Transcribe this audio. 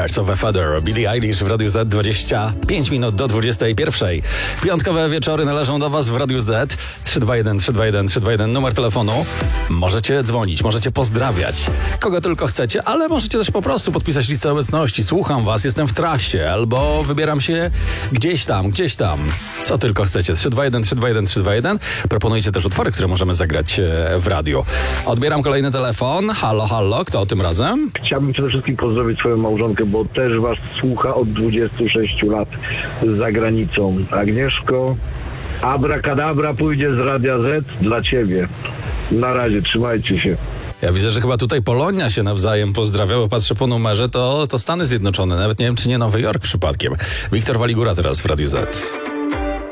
Birds of a Feather, Billie Eilish w Radiu Z, 25 minut do 21. Piątkowe wieczory należą do Was w Radiu Z. 321 321 321, numer telefonu. Możecie dzwonić, możecie pozdrawiać kogo tylko chcecie, ale możecie też po prostu podpisać listę obecności. Słucham Was, jestem w trasie, albo wybieram się gdzieś tam. Co tylko chcecie. 321 321 321. Proponujcie też utwory, które możemy zagrać w radiu. Odbieram kolejny telefon. Halo, kto tym razem? Chciałbym przede wszystkim pozdrowić swoją małżonkę, bo też was słucha od 26 lat za granicą. Agnieszko, abracadabra pójdzie z Radia Z dla ciebie. Na razie, trzymajcie się. Ja widzę, że chyba tutaj Polonia się nawzajem pozdrawia, bo patrzę po numerze, to Stany Zjednoczone. Nawet nie wiem, czy nie Nowy Jork przypadkiem. Wiktor Waligura teraz w Radiu Z.